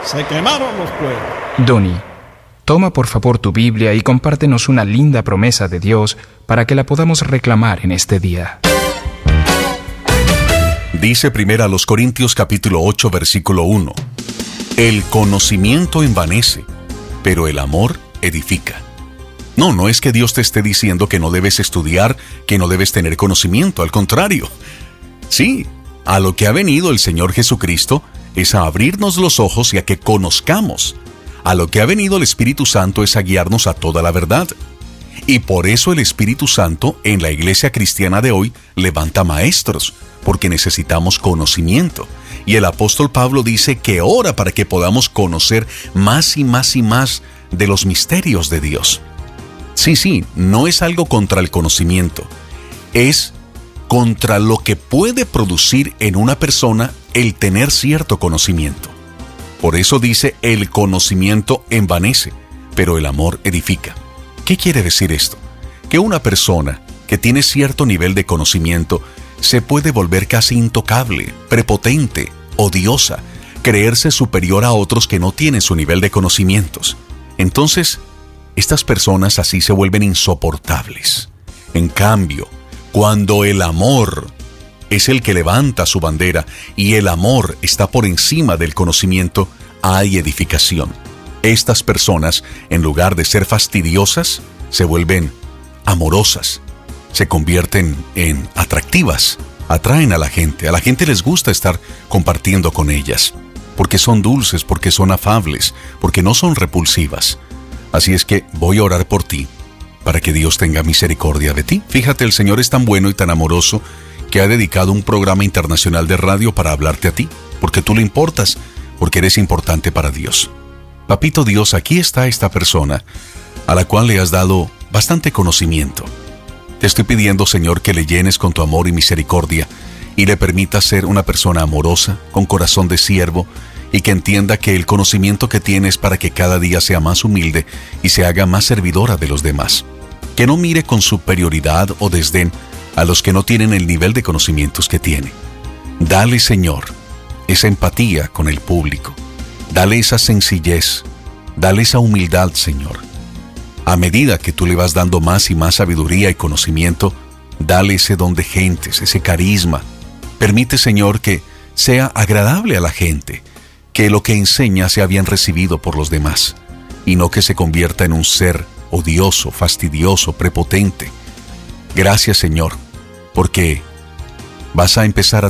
Se quemaron los cueros. Donny, toma por favor tu Biblia y compártenos una linda promesa de Dios para que la podamos reclamar en este día. Dice 1 Corintios capítulo 8, versículo 1. El conocimiento envanece, pero el amor edifica. No es que Dios te esté diciendo que no debes estudiar, que no debes tener conocimiento, al contrario. Sí, a lo que ha venido el Señor Jesucristo es a abrirnos los ojos y a que conozcamos. A lo que ha venido el Espíritu Santo es a guiarnos a toda la verdad. Y por eso el Espíritu Santo en la iglesia cristiana de hoy levanta maestros, porque necesitamos conocimiento. Y el apóstol Pablo dice que ora para que podamos conocer más y más y más de los misterios de Dios. Sí, no es algo contra el conocimiento, es contra lo que puede producir en una persona el tener cierto conocimiento. Por eso dice, el conocimiento envanece, pero el amor edifica. ¿Qué quiere decir esto? Que una persona que tiene cierto nivel de conocimiento se puede volver casi intocable, prepotente, odiosa, creerse superior a otros que no tienen su nivel de conocimientos. Entonces, estas personas así se vuelven insoportables. En cambio, cuando el amor es el que levanta su bandera y el amor está por encima del conocimiento, hay edificación. Estas personas, en lugar de ser fastidiosas, se vuelven amorosas, se convierten en atractivas, atraen a la gente les gusta estar compartiendo con ellas, porque son dulces, porque son afables, porque no son repulsivas. Así es que voy a orar por ti, para que Dios tenga misericordia de ti. Fíjate, el Señor es tan bueno y tan amoroso que ha dedicado un programa internacional de radio para hablarte a ti, porque tú le importas, porque eres importante para Dios. Papito Dios, aquí está esta persona a la cual le has dado bastante conocimiento. Te estoy pidiendo, Señor, que le llenes con tu amor y misericordia y le permitas ser una persona amorosa, con corazón de siervo, y que entienda que el conocimiento que tienes para que cada día sea más humilde y se haga más servidora de los demás. Que no mire con superioridad o desdén a los que no tienen el nivel de conocimientos que tiene. Dale, Señor, esa empatía con el público. Dale esa sencillez. Dale esa humildad, Señor. A medida que tú le vas dando más y más sabiduría y conocimiento, dale ese don de gentes, ese carisma. Permite, Señor, que sea agradable a la gente, que lo que enseña sea bien recibido por los demás, y no que se convierta en un ser odioso, fastidioso, prepotente. Gracias, Señor, porque vas a empezar a